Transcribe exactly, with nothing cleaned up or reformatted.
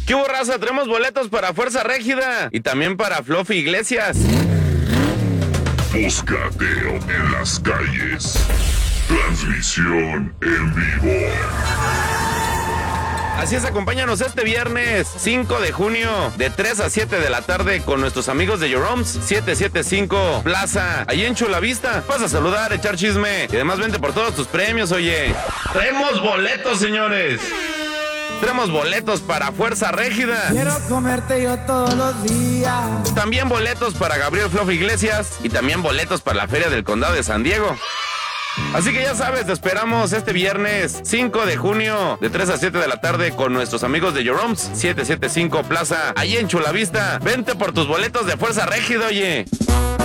¿Qué hubo, raza? Tenemos boletos para Fuerza Régida y también para Fluffy Iglesias. Moscateo en las calles. Transmisión en vivo. Así es, acompáñanos este viernes cinco de junio de tres a siete de la tarde con nuestros amigos de Jerome's setecientos setenta y cinco Plaza, ahí en Chulavista. Vas a saludar, echar chisme y además vente por todos tus premios, oye. Traemos boletos, señores. Tenemos boletos para Fuerza Régida. Quiero comerte yo todos los días. También boletos para Gabriel Fluffy Iglesias y también boletos para la Feria del Condado de San Diego. Así que ya sabes, te esperamos este viernes cinco de junio de tres a siete de la tarde con nuestros amigos de Jerome's setecientos setenta y cinco Plaza, ahí en Chulavista. Vente por tus boletos de Fuerza Régida, oye.